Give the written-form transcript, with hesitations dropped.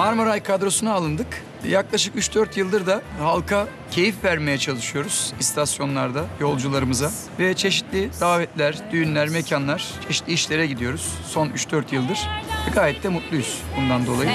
Marmaray kadrosuna alındık. Yaklaşık 3-4 yıldır da halka keyif vermeye çalışıyoruz istasyonlarda yolcularımıza. Ve çeşitli davetler, düğünler, mekanlar, çeşitli işlere gidiyoruz son 3-4 yıldır. Gayet de mutluyuz bundan dolayı.